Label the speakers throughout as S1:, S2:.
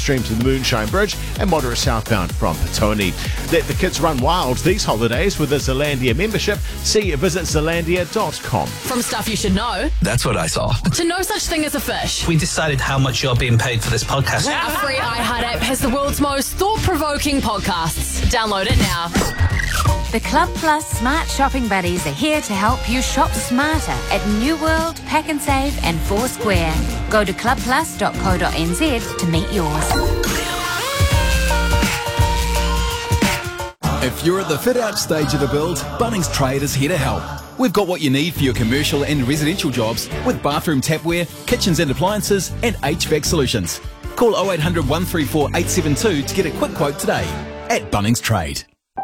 S1: upstream to the Moonshine Bridge and moderate southbound from Petone. Let the kids run wild these holidays with a Zealandia membership. Visit Zealandia.com.
S2: From stuff you should know,
S3: That's what I saw.
S2: to no such thing as a fish.
S3: We decided how much you're being paid for this podcast.
S2: Our free iHeart app has the world's most thought-provoking podcasts. Download it now.
S4: The Club Plus Smart Shopping Buddies are here to help you shop smarter at New World, Pack and Save and Foursquare. Go to clubplus.co.nz to meet yours.
S5: If you're at the fit-out stage of a build, Bunnings Trade is here to help. We've got what you need for your commercial and residential jobs with bathroom tapware, kitchens and appliances and HVAC solutions. Call 0800 134 872 to get a quick quote today at Bunnings Trade.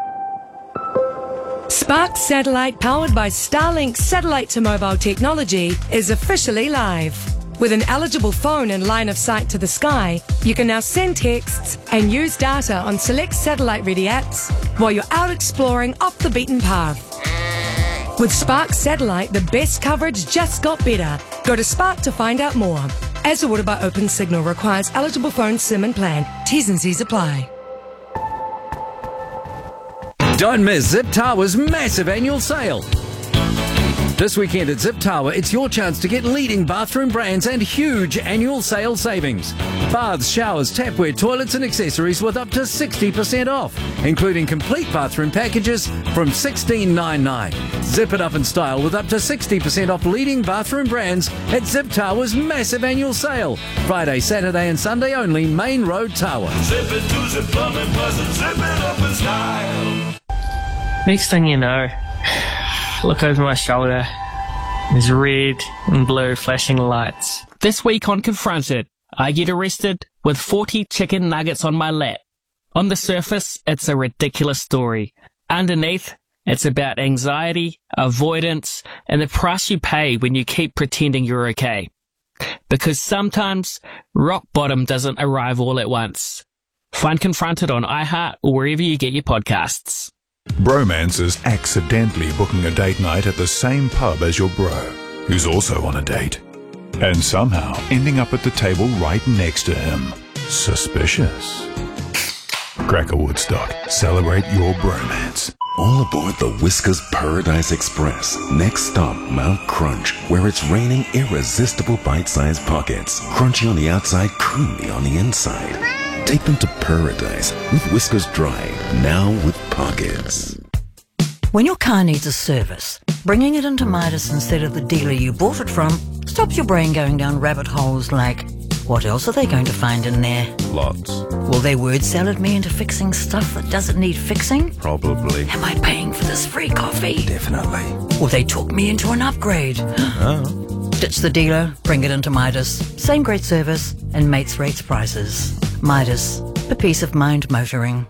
S6: Spark Satellite, powered by Starlink satellite to mobile technology, is officially live. With an eligible phone and line of sight to the sky, you can now send texts and use data on select satellite-ready apps while you're out exploring off the beaten path. With Spark Satellite, the best coverage just got better. Go to Spark to find out more. As ordered by Open Signal, requires eligible phone SIM and plan. T's and C's apply.
S7: Don't miss Zip Tower's massive annual sale. This weekend at Zip Tower, it's your chance to get leading bathroom brands and huge annual sale savings. Baths, showers, tapware, toilets and accessories with up to 60% off, including complete bathroom packages from $16.99. Zip it up in style with up to 60% off leading bathroom brands at Zip Tower's massive annual sale. Friday, Saturday and Sunday only, Main Road Tower.
S8: Zip it to Zip Plumbing Plus and zip it up in style.
S9: Next thing you know, look over my shoulder. There's red and blue flashing lights. This week on Confronted, I get arrested with 40 chicken nuggets on my lap. On the surface, it's a ridiculous story. Underneath, it's about anxiety, avoidance, and the price you pay when you keep pretending you're okay. Because sometimes, rock bottom doesn't arrive all at once. Find Confronted on iHeart or wherever you get your podcasts.
S10: Bromance is accidentally booking a date night at the same pub as your bro, who's also on a date, and somehow ending up at the table right next to him. Suspicious. Cracker Woodstock. Celebrate your bromance.
S11: All aboard the Whiskers Paradise Express. Next stop, Mount Crunch, where it's raining irresistible bite-sized pockets. Crunchy on the outside, creamy on the inside. Take them to paradise with Whiskers Dry, now with pockets.
S12: When your car needs a service, bringing it into Midas instead of the dealer you bought it from stops your brain going down rabbit holes like, what else are they going to find in there?
S10: Lots.
S12: Will they word salad me into fixing stuff that doesn't need fixing?
S10: Probably.
S12: Am I paying for this free coffee?
S10: Definitely.
S12: Will they talk me into an upgrade?
S10: Oh.
S12: Ditch the dealer, bring it into Midas. Same great service and mates rates prices. Midas, the peace of mind motoring.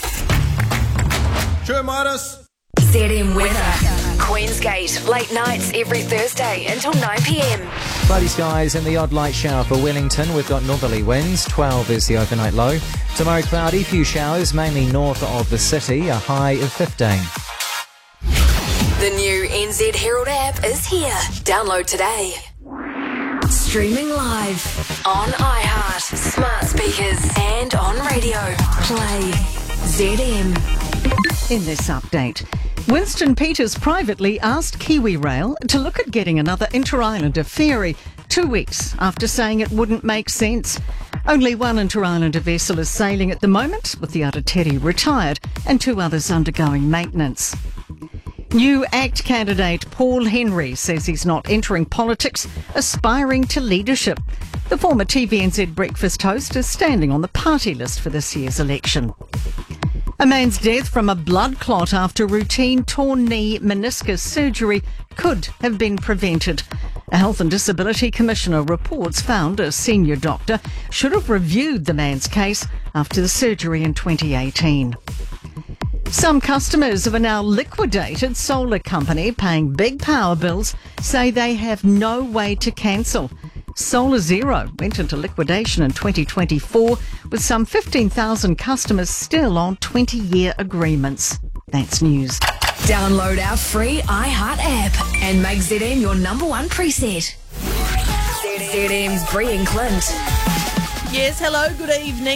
S5: Sure, Midas.
S13: ZM Weather. Queensgate, late nights every Thursday until 9 p.m.
S14: Cloudy skies and the odd light shower for Wellington. We've got northerly winds. 12 is the overnight low. Tomorrow cloudy, few showers, mainly north of the city, a high of 15.
S13: The new NZ Herald app is here. Download today. Streaming live on iHeart, smart speakers and on radio. Play ZM.
S15: In this update, Winston Peters privately asked KiwiRail to look at getting another Inter-Islander ferry 2 weeks after saying it wouldn't make sense. Only one Inter-Islander vessel is sailing at the moment, with the Aratiri retired and 2 others undergoing maintenance. New ACT candidate Paul Henry says he's not entering politics, aspiring to leadership. The former TVNZ breakfast host is standing on the party list for this year's election. A man's death from a blood clot after routine torn knee meniscus surgery could have been prevented. A Health and Disability Commissioner reports found a senior doctor should have reviewed the man's case after the surgery in 2018. Some customers of a now liquidated solar company paying big power bills say they have no way to cancel. Solar Zero went into liquidation in 2024 with some 15,000 customers still on 20-year agreements. That's news.
S13: Download our free iHeart app and make ZM your #1 preset. ZM's Brie and Clint.
S16: Yes, hello, good evening.